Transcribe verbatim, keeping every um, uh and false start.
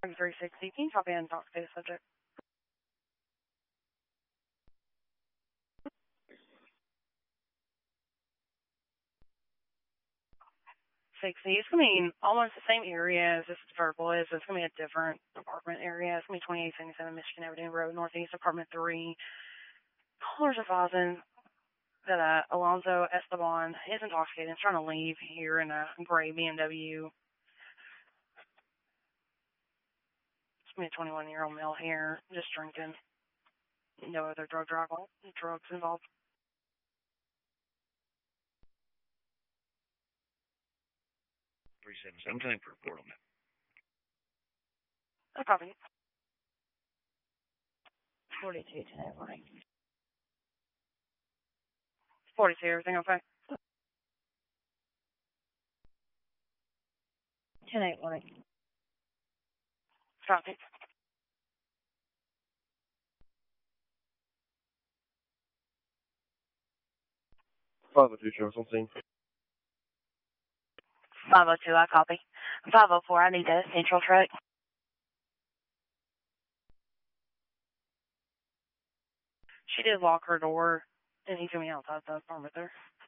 three sixty, can you copy and talk to the subject? sixty. It's going to be in almost the same area as this verbal is. It's going to be a different apartment area. It's going to be twenty-eight seventy-seven Michigan Avenue Road, Northeast, Apartment three. Callers advising that uh, Alonzo Esteban is intoxicated and is trying to leave here in a gray B M W. It's going to be a twenty-one-year-old male here, just drinking. No other drug, drug drugs involved. three seven seven. I'm trying to report on that. No copy. forty-two today, morning. forty-two, everything okay? ten eight morning. Copy. five oh two, Sheriff, on scene. five oh two, I copy. five oh four, I need a central truck. She did lock her door, and he's going to be outside the apartment there.